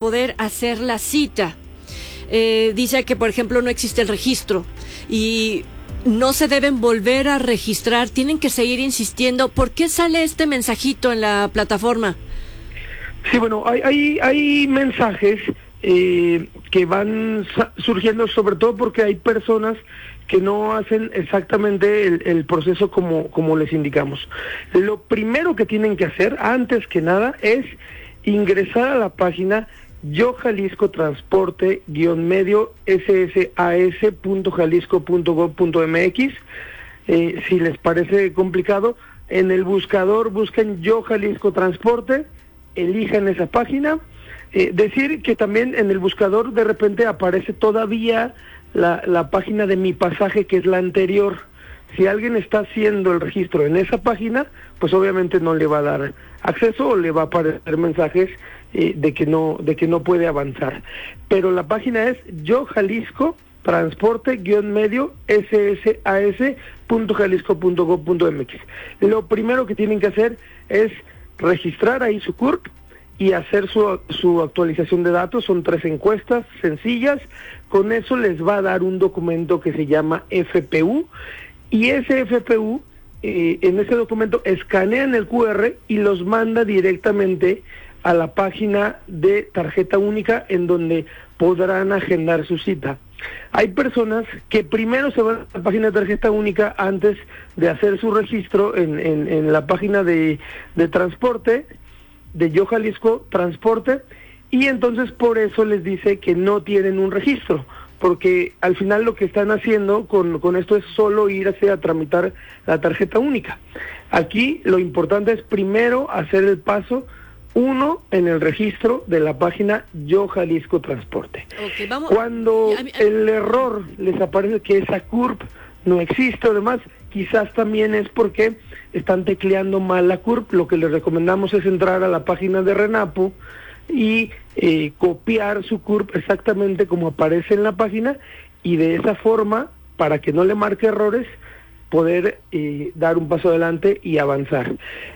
poder hacer la cita. Dice que, por ejemplo, no existe el registro y no se deben volver a registrar, tienen que seguir insistiendo. ¿Por qué sale este mensajito en la plataforma? Sí, bueno, hay mensajes que van surgiendo, sobre todo porque hay personas que no hacen exactamente el proceso como les indicamos. Lo primero que tienen que hacer, antes que nada, es ingresar a la página Yo Jalisco Transporte -medio ssas.jalisco.gov.mx. Si les parece complicado, en el buscador busquen Yo Jalisco Transporte, elijan esa página. Decir que también en el buscador de repente aparece todavía la página de Mi Pasaje, que es la anterior. Si alguien está haciendo el registro en esa página, pues obviamente no le va a dar acceso o le va a aparecer mensajes de que no puede avanzar. Pero la página es Yo Jalisco Transporte -medio ssas.jalisco.gov.mx. Lo primero que tienen que hacer es registrar ahí su CURP y hacer su actualización de datos. Son 3 encuestas sencillas. Con eso les va a dar un documento que se llama FPU, y ese FPU, en ese documento escanean el QR y los manda directamente a la página de tarjeta única, en donde podrán agendar su cita. Hay personas que primero se van a la página de tarjeta única antes de hacer su registro en la página de transporte, de Yo Jalisco Transporte, y entonces por eso les dice que no tienen un registro, porque al final lo que están haciendo con esto es solo irse a tramitar la tarjeta única. Aquí lo importante es primero hacer el paso 1 en el registro de la página Yo Jalisco Transporte. Okay, vamos. Cuando el error les aparece que esa CURP no existe o demás, quizás también es porque están tecleando mal la CURP. Lo que les recomendamos es entrar a la página de RENAPO y copiar su CURP exactamente como aparece en la página, y de esa forma, para que no le marque errores, poder dar un paso adelante y avanzar.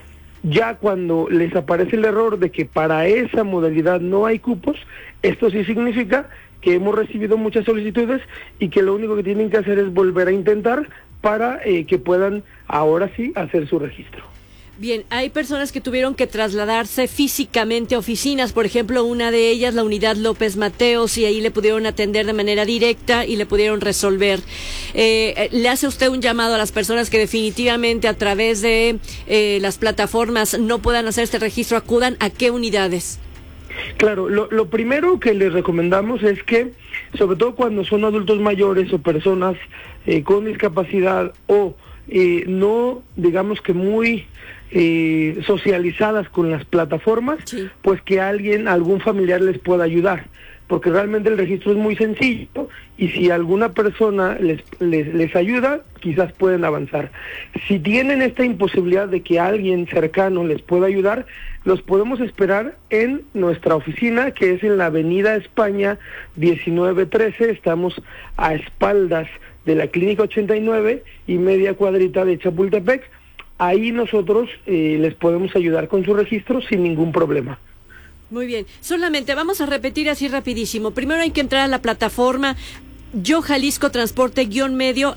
Ya cuando les aparece el error de que para esa modalidad no hay cupos, esto sí significa que hemos recibido muchas solicitudes y que lo único que tienen que hacer es volver a intentar para que puedan ahora sí hacer su registro. Bien, hay personas que tuvieron que trasladarse físicamente a oficinas, por ejemplo, una de ellas, la unidad López Mateos, y ahí le pudieron atender de manera directa y le pudieron resolver. ¿Le hace usted un llamado a las personas que definitivamente a través de las plataformas no puedan hacer este registro, acudan a qué unidades? Claro, lo primero que les recomendamos es que, sobre todo cuando son adultos mayores o personas con discapacidad o no, digamos que muy socializadas con las plataformas, sí, pues que algún familiar les pueda ayudar, porque realmente el registro es muy sencillo y si alguna persona les ayuda, quizás pueden avanzar. Si tienen esta imposibilidad de que alguien cercano les pueda ayudar, los podemos esperar en nuestra oficina, que es en la Avenida España 1913, estamos a espaldas de la Clínica 89 y media cuadrita de Chapultepec. Ahí nosotros les podemos ayudar con su registro sin ningún problema. Muy bien, solamente vamos a repetir así rapidísimo. Primero hay que entrar a la plataforma Yo Jalisco Transporte -medio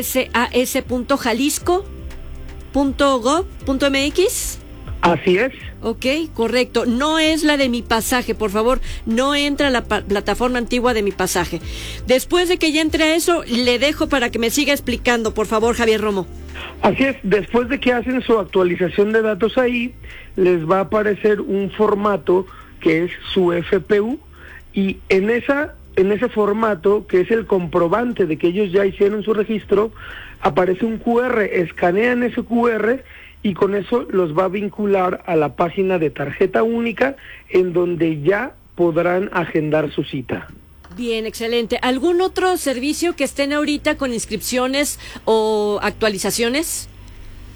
ssas.jalisco.gov.mx. Así es. Ok, correcto. No es la de Mi Pasaje, por favor, no entra a la plataforma antigua de Mi Pasaje. Después de que ya entre a eso, le dejo para que me siga explicando, por favor, Javier Romo. Así es, después de que hacen su actualización de datos ahí, les va a aparecer un formato que es su FPU, y en ese formato, que es el comprobante de que ellos ya hicieron su registro, aparece un QR, escanean ese QR y con eso los va a vincular a la página de tarjeta única, en donde ya podrán agendar su cita. Bien, excelente. ¿Algún otro servicio que estén ahorita con inscripciones o actualizaciones?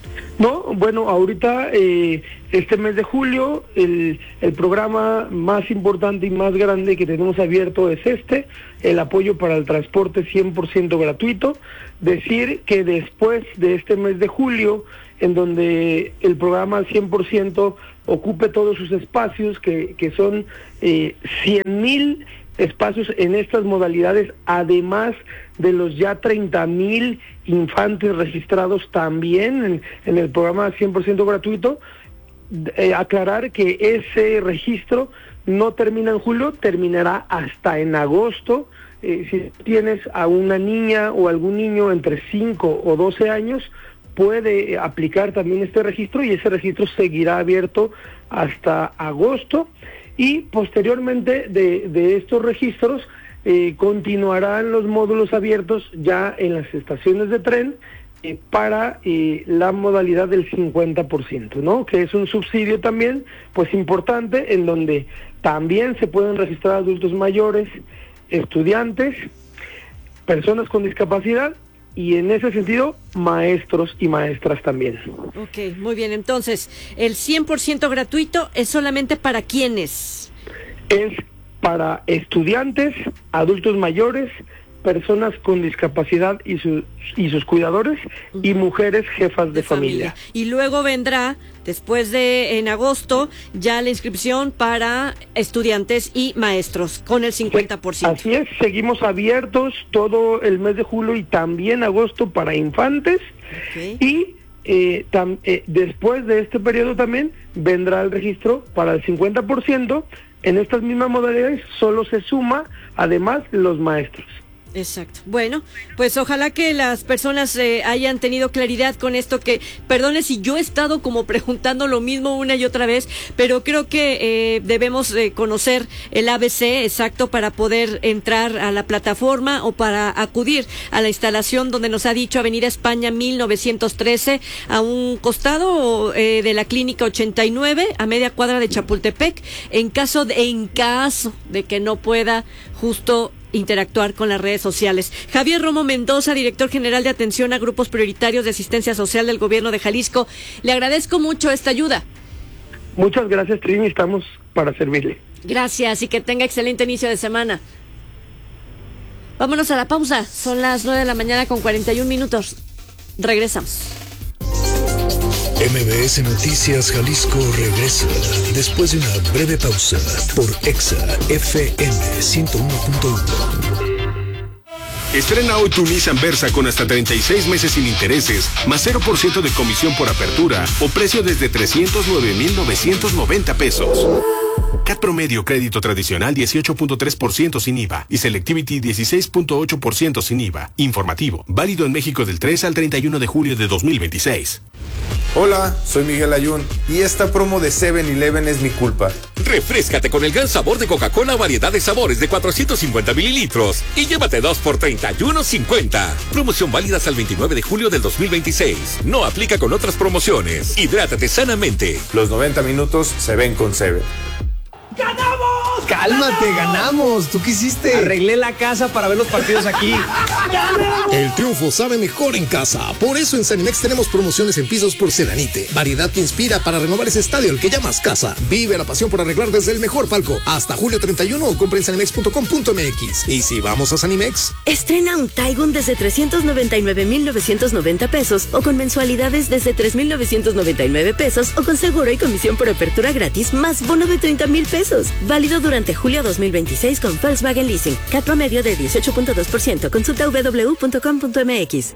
No, bueno, ahorita este mes de julio el programa más importante y más grande que tenemos abierto es el apoyo para el transporte 100% gratuito. Decir que después de este mes de julio, en donde el programa 100% ocupe todos sus espacios, que son 100,000 espacios en estas modalidades, además de los ya 30,000 infantes registrados también en el programa 100% gratuito. Aclarar que ese registro no termina en julio, terminará hasta en agosto. Si tienes a una niña o algún niño entre 5 o 12 años, puede aplicar también este registro, y ese registro seguirá abierto hasta agosto. Y posteriormente de estos registros continuarán los módulos abiertos ya en las estaciones de tren para la modalidad del 50%, ¿no? Que es un subsidio también, pues importante, en donde también se pueden registrar adultos mayores, estudiantes, personas con discapacidad, y en ese sentido, maestros y maestras también. Ok, muy bien. Entonces, ¿el 100% gratuito es solamente para quiénes? Es para estudiantes, adultos mayores, personas con discapacidad y sus cuidadores, y mujeres jefas de familia. Y luego vendrá, después en agosto, ya la inscripción para estudiantes y maestros, con el 50%. Así es, seguimos abiertos todo el mes de julio y también agosto para infantes. Okay. Y después de este periodo también vendrá el registro para el 50%. En estas mismas modalidades solo se suma, además, los maestros. Exacto. Bueno, pues ojalá que las personas hayan tenido claridad con esto, que, perdone si yo he estado como preguntando lo mismo una y otra vez, pero creo que debemos conocer el ABC exacto para poder entrar a la plataforma o para acudir a la instalación donde nos ha dicho Avenida España 1913, a un costado de la Clínica 89, a media cuadra de Chapultepec, en caso de que no pueda justo interactuar con las redes sociales. Javier Romo Mendoza, director general de atención a grupos prioritarios de asistencia social del gobierno de Jalisco, le agradezco mucho esta ayuda. Muchas gracias, Trini, estamos para servirle. Gracias, y que tenga excelente inicio de semana. Vámonos a la pausa, son las 9:41 a.m. Regresamos. MBS Noticias Jalisco regresa después de una breve pausa por Exa FM 101.1. Estrena hoy tu Nissan Versa con hasta 36 meses sin intereses, más 0% de comisión por apertura o precio desde 309,990 pesos. CAT promedio crédito tradicional 18.3% sin IVA y Selectivity 16.8% sin IVA. Informativo, válido en México del 3 al 31 de julio de 2026. Hola, soy Miguel Ayun y esta promo de 7-Eleven es mi culpa. Refréscate con el gran sabor de Coca-Cola, variedad de sabores de 450 mililitros y llévate 2 por $31.50. Promoción válida hasta el 29 de julio del 2026. No aplica con otras promociones. Hidrátate sanamente. Los 90 minutos se ven con 7. ¡Ganamos! Cálmate, ganamos. ¿Tú qué hiciste? Arreglé la casa para ver los partidos aquí. ¡Ganamos! El triunfo sabe mejor en casa. Por eso en Cenimex tenemos promociones en pisos porcelanite. Variedad que inspira para renovar ese estadio al que llamas casa. Vive la pasión por arreglar desde el mejor palco. Hasta julio 31 o compra en cenimex.com.mx. Y si vamos a Cenimex, estrena un Taigun desde 399,990 pesos o con mensualidades desde 3,999 pesos o con seguro y comisión por apertura gratis más bono de 30,000 pesos. Válido durante julio 2026 con Volkswagen Leasing. CAT promedio de 18.2%. Consulta www.com.mx.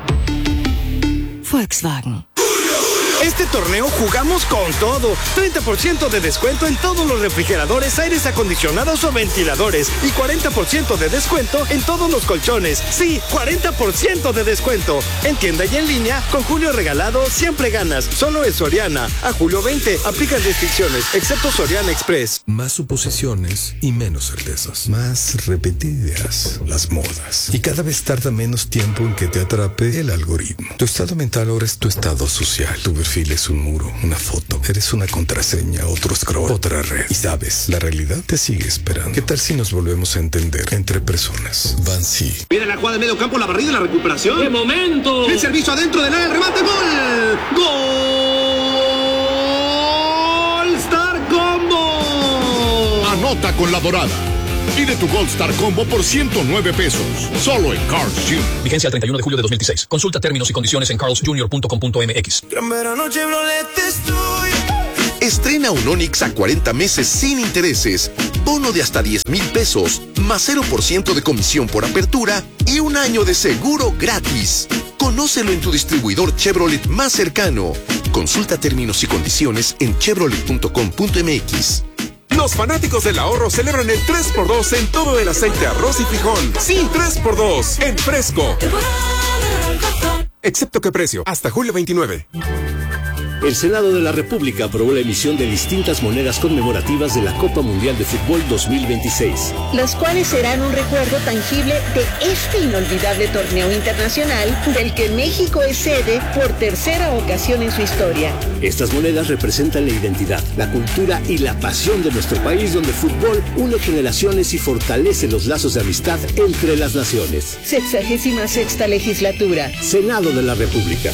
Volkswagen. Este torneo jugamos con todo. 30% de descuento en todos los refrigeradores, aires acondicionados o ventiladores. Y 40% de descuento en todos los colchones. Sí, 40% de descuento. En tienda y en línea, con Julio Regalado siempre ganas. Solo en Soriana. A julio 20. Aplica restricciones, excepto Soriana Express. Más suposiciones y menos certezas. Más repetidas las modas. Y cada vez tarda menos tiempo en que te atrape el algoritmo. Tu estado mental ahora es tu estado social. Tu perfil perfil es un muro, una foto. Eres una contraseña, otro scroll, otra red. Y sabes, la realidad te sigue esperando. ¿Qué tal si nos volvemos a entender entre personas? Bansi. Viene la jugada de medio campo, la barrida y la recuperación. ¡Qué momento! El servicio adentro del área, el remate, ¡gol! ¡Gol! ¡Star Combo! Anota con la dorada. Pide tu Gold Star Combo por 109 pesos. Solo en Carl's Jr. Vigencia el 31 de julio de 2016. Consulta términos y condiciones en carlsjr.com.mx. Gran verano Chevrolet estoy. Estrena un Onix a 40 meses sin intereses, bono de hasta 10,000 pesos, más 0% de comisión por apertura y un año de seguro gratis. Conócelo en tu distribuidor Chevrolet más cercano. Consulta términos y condiciones en chevrolet.com.mx. Los fanáticos del ahorro celebran el 3x2 en todo el aceite, arroz y frijol. Sí, 3x2 en Fresco. Excepto que precio, hasta julio 29. El Senado de la República aprobó la emisión de distintas monedas conmemorativas de la Copa Mundial de Fútbol 2026. Las cuales serán un recuerdo tangible de este inolvidable torneo internacional del que México es sede por tercera ocasión en su historia. Estas monedas representan la identidad, la cultura y la pasión de nuestro país, donde el fútbol une generaciones y fortalece los lazos de amistad entre las naciones. 66ª legislatura. Senado de la República.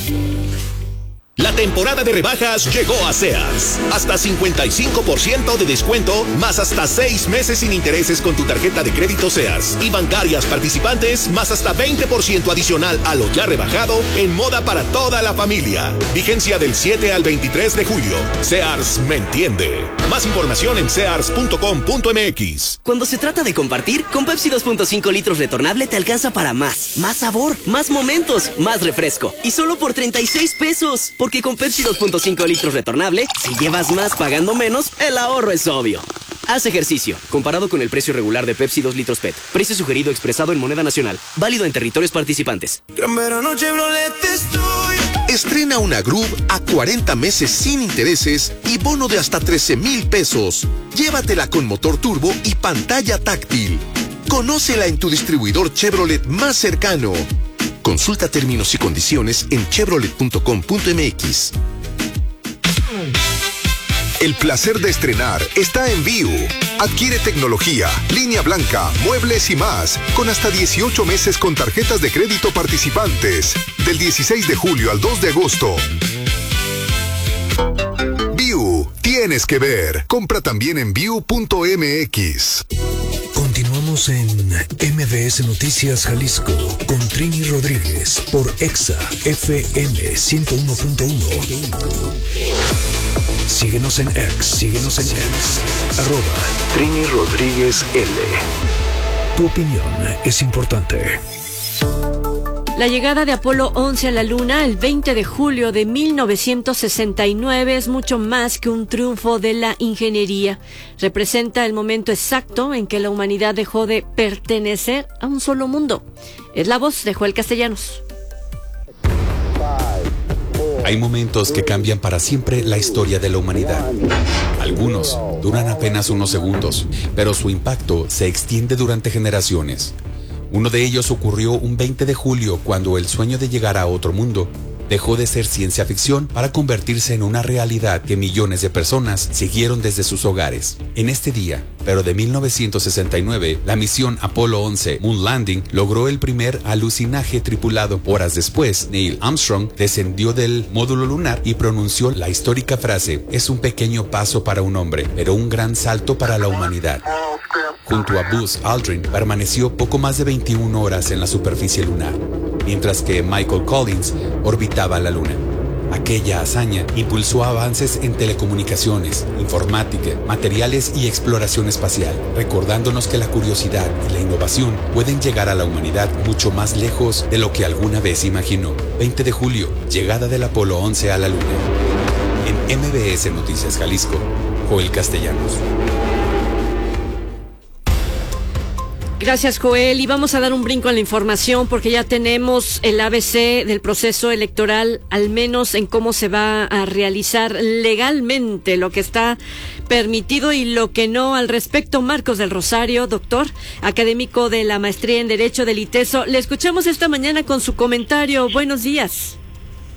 La temporada de rebajas llegó a Sears. Hasta 55% de descuento, más hasta 6 meses sin intereses con tu tarjeta de crédito Sears. Y bancarias participantes, más hasta 20% adicional a lo ya rebajado en moda para toda la familia. Vigencia del 7 al 23 de julio. Sears me entiende. Más información en sears.com.mx. Cuando se trata de compartir, con Pepsi 2.5 litros retornable te alcanza para más. Más sabor, más momentos, más refresco. Y solo por 36 pesos. Porque con Pepsi 2.5 litros retornable, si llevas más pagando menos, el ahorro es obvio. Haz ejercicio. Comparado con el precio regular de Pepsi 2 litros PET. Precio sugerido expresado en moneda nacional. Válido en territorios participantes. Gran verano Chevrolet estoy. Estrena una Groove a 40 meses sin intereses y bono de hasta 13,000 pesos. Llévatela con motor turbo y pantalla táctil. Conócela en tu distribuidor Chevrolet más cercano. Consulta términos y condiciones en chevrolet.com.mx. El placer de estrenar está en Viu. Adquiere tecnología, línea blanca, muebles y más, con hasta 18 meses con tarjetas de crédito participantes. Del 16 de julio al 2 de agosto. Viu, tienes que ver. Compra también en viu.mx. Continuamos en MBS Noticias Jalisco con Trini Rodríguez por Exa FM 101.1. Síguenos en X, @Trini Rodríguez L. Tu opinión es importante. La llegada de Apolo 11 a la Luna el 20 de julio de 1969 es mucho más que un triunfo de la ingeniería. Representa el momento exacto en que la humanidad dejó de pertenecer a un solo mundo. Es la voz de Joel Castellanos. Hay momentos que cambian para siempre la historia de la humanidad. Algunos duran apenas unos segundos, pero su impacto se extiende durante generaciones. Uno de ellos ocurrió un 20 de julio cuando el sueño de llegar a otro mundo dejó de ser ciencia ficción para convertirse en una realidad que millones de personas siguieron desde sus hogares. En este día, pero de 1969, la misión Apolo 11 Moon Landing logró el primer alucinaje tripulado. Horas después, Neil Armstrong descendió del módulo lunar y pronunció la histórica frase: "Es un pequeño paso para un hombre, pero un gran salto para la humanidad". Junto a Buzz Aldrin, permaneció poco más de 21 horas en la superficie lunar, mientras que Michael Collins orbitaba la Luna. Aquella hazaña impulsó avances en telecomunicaciones, informática, materiales y exploración espacial, recordándonos que la curiosidad y la innovación pueden llegar a la humanidad mucho más lejos de lo que alguna vez imaginó. 20 de julio, llegada del Apolo 11 a la Luna. En MBS Noticias Jalisco, Joel Castellanos. Gracias, Joel. Y vamos a dar un brinco en la información porque ya tenemos el ABC del proceso electoral, al menos en cómo se va a realizar legalmente, lo que está permitido y lo que no. Al respecto, Marcos del Rosario, doctor, académico de la maestría en Derecho del ITESO. Le escuchamos esta mañana con su comentario. Buenos días.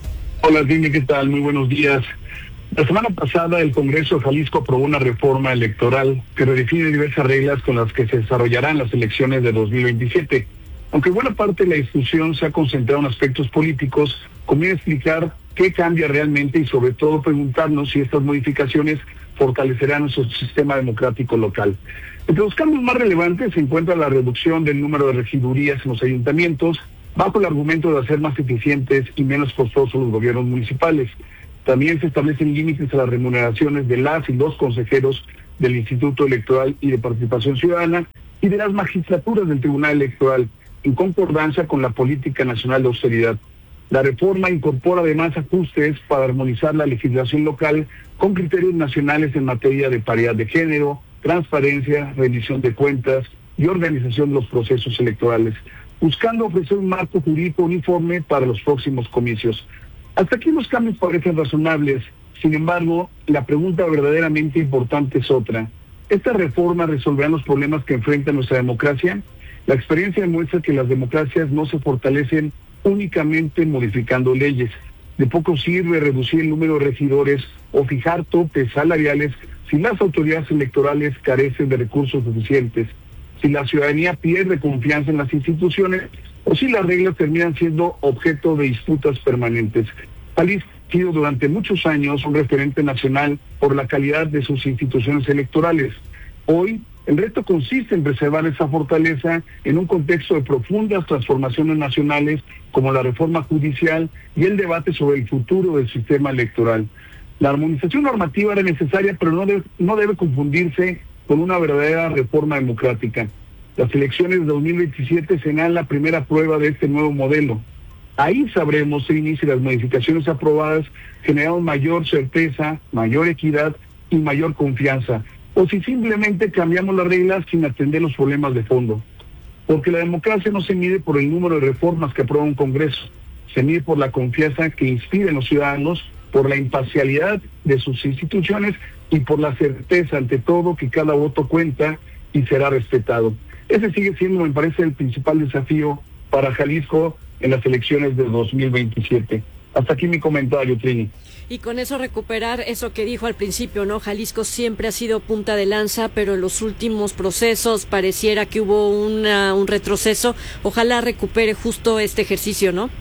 Hola, Dini, ¿qué tal? Muy buenos días. La semana pasada el Congreso de Jalisco aprobó una reforma electoral que redefine diversas reglas con las que se desarrollarán las elecciones de 2027. Aunque buena parte de la discusión se ha concentrado en aspectos políticos, conviene explicar qué cambia realmente y sobre todo preguntarnos si estas modificaciones fortalecerán nuestro sistema democrático local. Entre los cambios más relevantes se encuentra la reducción del número de regidurías en los ayuntamientos, bajo el argumento de hacer más eficientes y menos costosos los gobiernos municipales. También se establecen límites a las remuneraciones de las y los consejeros del Instituto Electoral y de Participación Ciudadana y de las magistraturas del Tribunal Electoral, en concordancia con la Política Nacional de Austeridad. La reforma incorpora además ajustes para armonizar la legislación local con criterios nacionales en materia de paridad de género, transparencia, rendición de cuentas y organización de los procesos electorales, buscando ofrecer un marco jurídico uniforme para los próximos comicios. Hasta aquí los cambios parecen razonables. Sin embargo, la pregunta verdaderamente importante es otra. ¿Esta reforma resolverá los problemas que enfrenta nuestra democracia? La experiencia demuestra que las democracias no se fortalecen únicamente modificando leyes. De poco sirve reducir el número de regidores o fijar topes salariales si las autoridades electorales carecen de recursos suficientes, si la ciudadanía pierde confianza en las instituciones o si las reglas terminan siendo objeto de disputas permanentes. Jalisco ha sido durante muchos años un referente nacional por la calidad de sus instituciones electorales. Hoy, el reto consiste en preservar esa fortaleza en un contexto de profundas transformaciones nacionales como la reforma judicial y el debate sobre el futuro del sistema electoral. La armonización normativa era necesaria, pero no debe confundirse con una verdadera reforma democrática. Las elecciones de 2027 serán la primera prueba de este nuevo modelo. Ahí sabremos si las modificaciones aprobadas generaron mayor certeza, mayor equidad y mayor confianza, o si simplemente cambiamos las reglas sin atender los problemas de fondo. Porque la democracia no se mide por el número de reformas que aprueba un Congreso, se mide por la confianza que inspira en los ciudadanos, por la imparcialidad de sus instituciones y por la certeza ante todo que cada voto cuenta y será respetado. Ese sigue siendo, me parece, el principal desafío para Jalisco en las elecciones de 2027. Hasta aquí mi comentario, Trini. Y con eso recuperar eso que dijo al principio, ¿no? Jalisco siempre ha sido punta de lanza, pero en los últimos procesos pareciera que hubo un retroceso. Ojalá recupere justo este ejercicio, ¿no?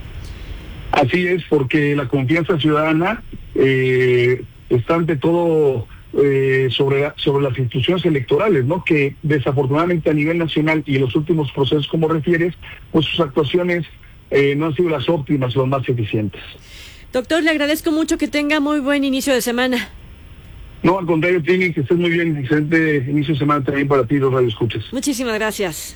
Así es, porque la confianza ciudadana está ante todo sobre las instituciones electorales, ¿no? Que desafortunadamente a nivel nacional y en los últimos procesos, como refieres, pues sus actuaciones no han sido las óptimas, las más eficientes. Doctor, le agradezco mucho, que tenga muy buen inicio de semana. No, al contrario, Tini, que estés muy bien, excelente inicio de semana también para ti, los radioescuchas. Muchísimas gracias.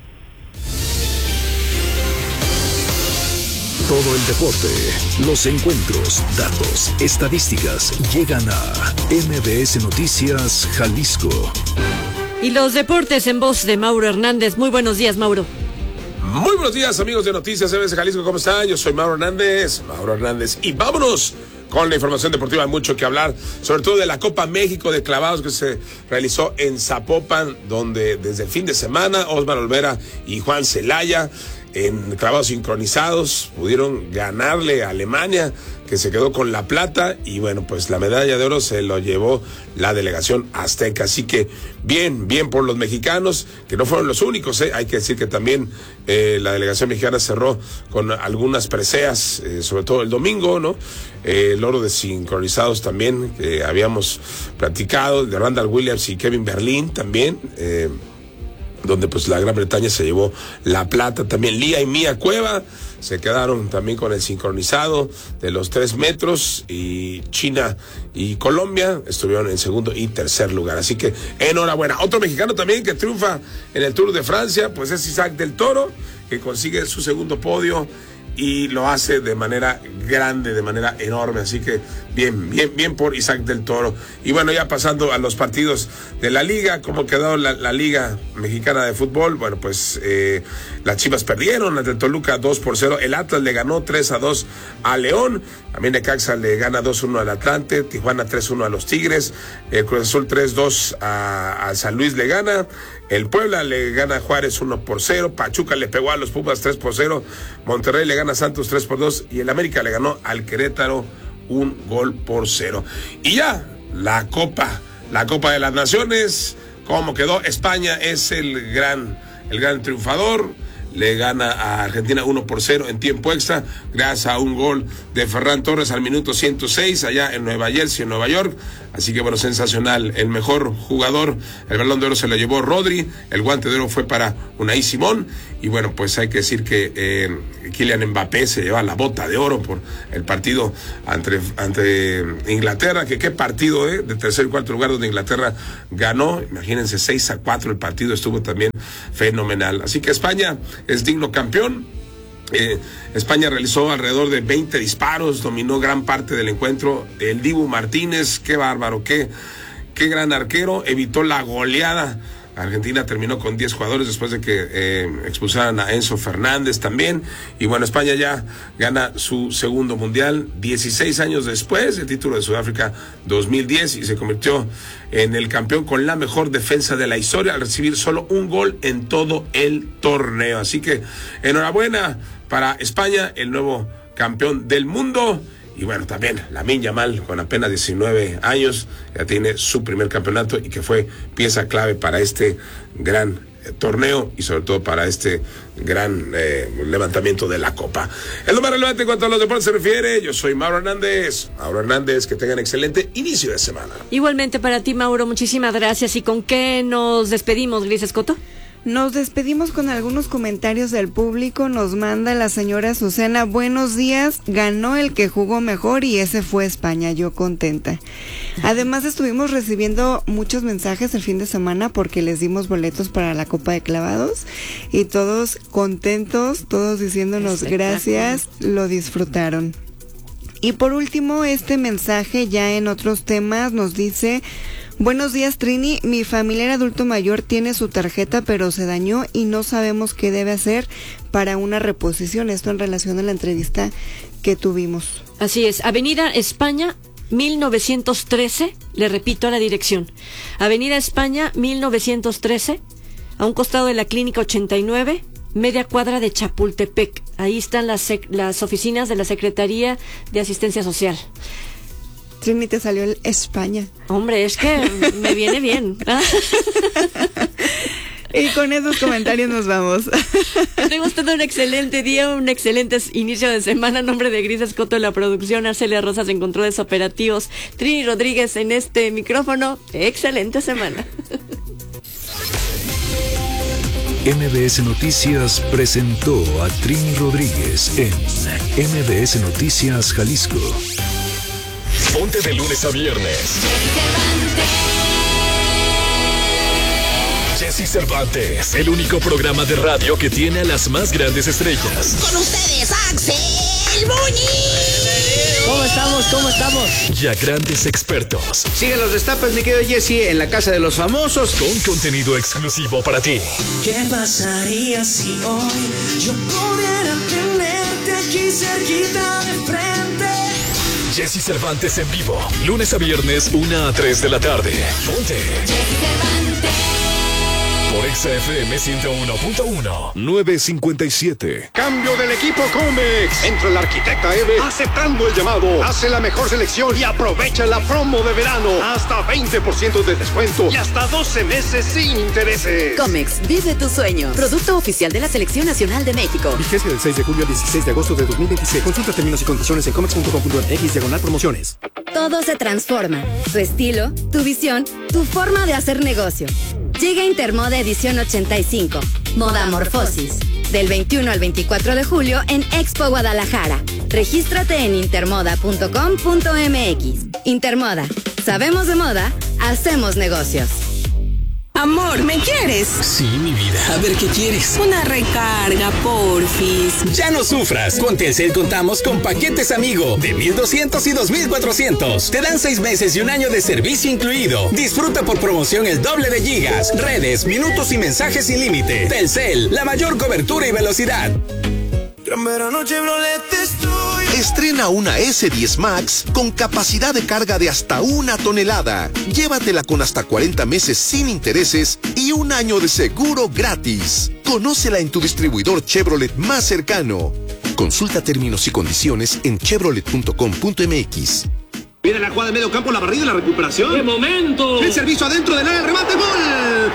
Todo el deporte, los encuentros, datos, estadísticas, llegan a MBS Noticias Jalisco. Y los deportes en voz de Mauro Hernández. Muy buenos días, Mauro. Muy buenos días, amigos de Noticias MBS Jalisco, ¿cómo están? Yo soy Mauro Hernández, y vámonos con la información deportiva. Hay mucho que hablar, sobre todo de la Copa México de clavados que se realizó en Zapopan, donde desde el fin de semana Osmar Olvera y Juan Celaya, en clavados sincronizados, pudieron ganarle a Alemania, que se quedó con la plata, y bueno, pues la medalla de oro se lo llevó la delegación azteca. Así que bien por los mexicanos, que no fueron los únicos, hay que decir que también la delegación mexicana cerró con algunas preseas, sobre todo el domingo, ¿no? El oro de sincronizados también, que habíamos platicado, de Randall Williams y Kevin Berlín también, donde pues la Gran Bretaña se llevó la plata. También Lía y Mía Cueva se quedaron también con el sincronizado de los 3 metros, y China y Colombia estuvieron en segundo y tercer lugar. Así que enhorabuena. Otro mexicano también que triunfa en el Tour de Francia, pues es Isaac del Toro, que consigue su segundo podio y lo hace de manera grande, de manera enorme. Así que Bien por Isaac del Toro. Y bueno, ya pasando a los partidos de la liga, ¿cómo quedó la Liga Mexicana de Fútbol? Bueno, pues las Chivas perdieron ante Toluca 2-0. El Atlas le ganó 3-2 a León. También Necaxa le gana 2-1 al Atlante. Tijuana 3-1 a los Tigres. El Cruz Azul 3-2 a San Luis le gana. El Puebla le gana a Juárez 1-0. Pachuca le pegó a los Pumas 3-0. Monterrey le gana a Santos 3-2. Y el América le ganó al Querétaro 1-0. Y ya, la Copa de las Naciones, ¿cómo quedó? España es el gran triunfador. Le gana a Argentina 1-0 en tiempo extra, gracias a un gol de Ferran Torres al minuto 106, allá en Nueva Jersey, en Nueva York. Así que bueno, sensacional. El mejor jugador, el Balón de Oro se lo llevó Rodri, el Guante de Oro fue para Unai Simón. Y bueno, pues hay que decir que Kylian Mbappé se lleva la Bota de Oro por el partido ante Inglaterra. Qué partido, de tercer y cuarto lugar, donde Inglaterra ganó. Imagínense, 6-4 el partido, estuvo también fenomenal. Así que España es digno campeón. España realizó alrededor de 20 disparos, dominó gran parte del encuentro. El Dibu Martínez, qué bárbaro, qué gran arquero, evitó la goleada. Argentina terminó con 10 jugadores después de que expulsaran a Enzo Fernández también. Y bueno, España ya gana su segundo mundial 16 años después, el título de Sudáfrica 2010, y se convirtió en el campeón con la mejor defensa de la historia al recibir solo un gol en todo el torneo. Así que enhorabuena para España, el nuevo campeón del mundo. Y bueno, también Lamine Yamal, con apenas 19 años, ya tiene su primer campeonato y que fue pieza clave para este gran torneo y sobre todo para este gran levantamiento de la Copa. Es lo más relevante en cuanto a los deportes se refiere. Yo soy Mauro Hernández. Mauro Hernández, que tengan excelente inicio de semana. Igualmente para ti, Mauro, muchísimas gracias. ¿Y con qué nos despedimos, Gris Escoto? Nos despedimos con algunos comentarios del público. Nos manda la señora Susana: buenos días, ganó el que jugó mejor y ese fue España, yo contenta. Además estuvimos recibiendo muchos mensajes el fin de semana porque les dimos boletos para la Copa de Clavados y todos contentos, todos diciéndonos gracias, lo disfrutaron. Y por último, este mensaje ya en otros temas nos dice: buenos días, Trini, mi familiar adulto mayor tiene su tarjeta pero se dañó y no sabemos qué debe hacer para una reposición. Esto en relación a la entrevista que tuvimos. Así es, Avenida España 1913, le repito a la dirección, Avenida España 1913, a un costado de la Clínica 89, media cuadra de Chapultepec. Ahí están las oficinas de la Secretaría de Asistencia Social. Trini, te salió el España. Hombre, es que me viene bien. Y con esos comentarios nos vamos. Que tengas todo un excelente día, un excelente inicio de semana. En nombre de Gris Escoto de la producción, Arcelia Rosas en controles operativos, Trini Rodríguez en este micrófono. Excelente semana. MBS Noticias presentó a Trini Rodríguez en MBS Noticias Jalisco. Ponte de lunes a viernes. Jessy Cervantes, el único programa de radio que tiene a las más grandes estrellas. Con ustedes, Axel Muñiz. ¿Cómo estamos? Y a grandes expertos. Sigue los destapes, mi querido Jessy, en la Casa de los Famosos. Con contenido exclusivo para ti. ¿Qué pasaría si hoy yo pudiera tenerte aquí cerquita de frente? Jessy Cervantes en vivo, lunes a viernes, 1 a 3 de la tarde. Ponte. Jessy Cervantes. Por XFM 101.1. 957. Cambio del equipo Comex. Entra la arquitecta Eve aceptando el llamado. Hace la mejor selección y aprovecha la promo de verano. Hasta 20% de descuento y hasta 12 meses sin intereses. Comex, vive tu sueño. Producto oficial de la Selección Nacional de México. Vigencia del 6 de julio al 16 de agosto de 2026. Consulta términos y condiciones en comex.com.mx/promociones. Todo se transforma. Tu estilo, tu visión, tu forma de hacer negocio. Llega Intermoda edición 85, Moda Morfosis, del 21 al 24 de julio en Expo Guadalajara. Regístrate en intermoda.com.mx. Intermoda, sabemos de moda, hacemos negocios. Amor, ¿me quieres? Sí, mi vida. A ver, ¿qué quieres? Una recarga, porfis. Ya no sufras. Con Telcel contamos con paquetes amigo de 1,200 y 2,400. Te dan 6 meses y un año de servicio incluido. Disfruta por promoción el doble de gigas, redes, minutos y mensajes sin límite. Telcel, la mayor cobertura y velocidad. Gran verano Chevrolet estoy. Estrena una S10 Max con capacidad de carga de hasta 1 tonelada. Llévatela con hasta 40 meses sin intereses y un año de seguro gratis. Conócela en tu distribuidor Chevrolet más cercano. Consulta términos y condiciones en chevrolet.com.mx. Viene la jugada de medio campo, la barrida y la recuperación. ¡Qué momento! El servicio adentro del área, el remate, ¡gol!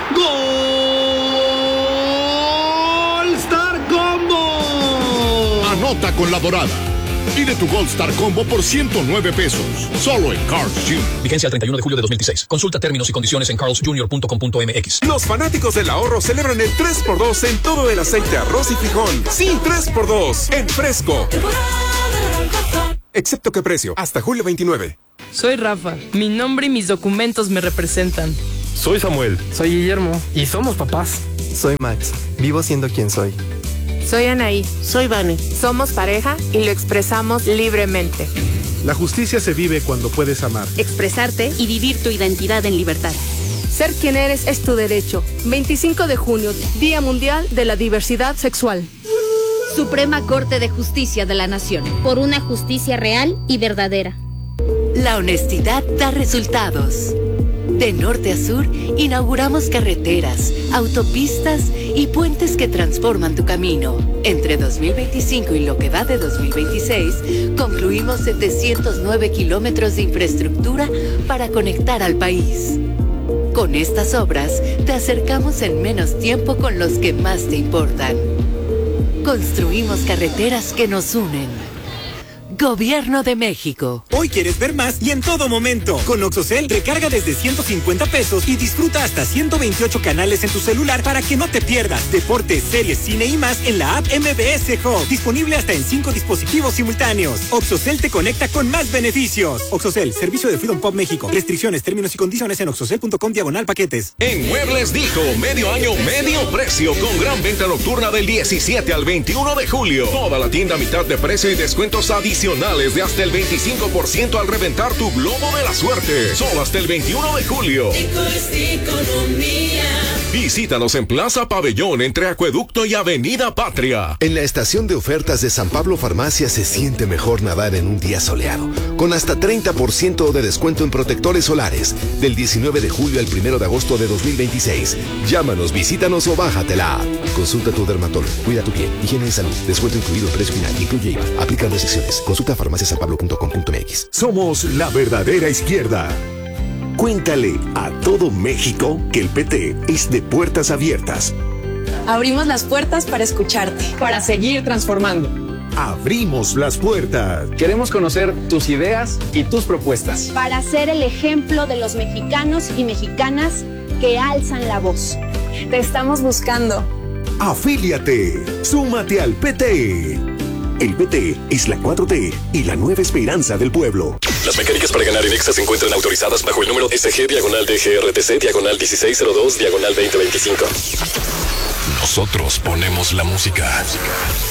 ¡Gol! ¡Star Combo! Anota con la Dorada. Pide tu Gold Star Combo por 109 pesos. Solo en Carl's Jr. Vigencia el 31 de julio de 2016. Consulta términos y condiciones en carlsjr.com.mx. Los fanáticos del ahorro celebran el 3x2 en todo el aceite, arroz y frijol. Sí, 3x2 en Fresco. Excepto que precio, hasta julio 29. Soy Rafa. Mi nombre y mis documentos me representan. Soy Samuel. Soy Guillermo. Y somos papás. Soy Max. Vivo siendo quien soy. Soy Anaí. Soy Vane. Somos pareja y lo expresamos libremente. La justicia se vive cuando puedes amar, expresarte y vivir tu identidad en libertad. Ser quien eres es tu derecho. 25 de junio, Día Mundial de la Diversidad Sexual. Suprema Corte de Justicia de la Nación. Por una justicia real y verdadera. La honestidad da resultados. De norte a sur, inauguramos carreteras, autopistas y puentes que transforman tu camino. Entre 2025 y lo que va de 2026, concluimos 709 kilómetros de infraestructura para conectar al país. Con estas obras, te acercamos en menos tiempo con los que más te importan. Construimos carreteras que nos unen. Gobierno de México. Hoy quieres ver más y en todo momento. Con Oxocel, recarga desde 150 pesos y disfruta hasta 128 canales en tu celular para que no te pierdas deportes, series, cine y más en la app MBS Hub. Disponible hasta en 5 dispositivos simultáneos. Oxocel te conecta con más beneficios. Oxocel, servicio de Freedom Pop México. Restricciones, términos y condiciones en oxocel.com/paquetes. En Muebles Dijo, medio año, medio precio, con gran venta nocturna del 17 al 21 de julio. Toda la tienda a mitad de precio y descuentos adicionales de hasta el 25% al reventar tu globo de la suerte. Solo hasta el 21 de julio. Visítanos en Plaza Pabellón entre Acueducto y Avenida Patria. En la estación de ofertas de San Pablo Farmacia se siente mejor nadar en un día soleado, con hasta 30% de descuento en protectores solares, del 19 de julio al 1 de agosto de 2026. Llámanos, visítanos o bájate la app. Consulta a tu dermatólogo, cuida tu piel, higiene y salud, descuento incluido el precio final, incluye IVA, aplican restricciones. Consulta farmaciasanpablo.com.mx. Somos la verdadera izquierda. Cuéntale a todo México que el PT es de puertas abiertas. Abrimos las puertas para escucharte, para seguir transformando. Abrimos las puertas. Queremos conocer tus ideas y tus propuestas. Para ser el ejemplo de los mexicanos y mexicanas que alzan la voz. Te estamos buscando. Afíliate. Súmate al PT. El PT es la 4T y la nueva esperanza del pueblo. Las mecánicas para ganar en Exa se encuentran autorizadas bajo el número SG/DGRTC/1602/2025. Nosotros ponemos la música.